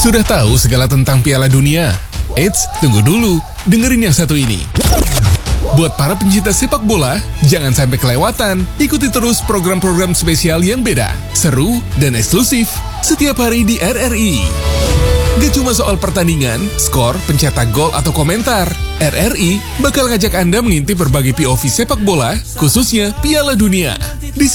Sudah tahu segala tentang Piala Dunia? Eits, tunggu dulu, dengerin yang satu ini. Buat para pencinta sepak bola, jangan sampai kelewatan. Ikuti terus program-program spesial yang beda, seru, dan eksklusif setiap hari di RRI. Gak cuma soal pertandingan, skor, pencetak gol, atau komentar. RRI bakal ngajak Anda mengintip berbagai POV sepak bola, khususnya Piala Dunia. Di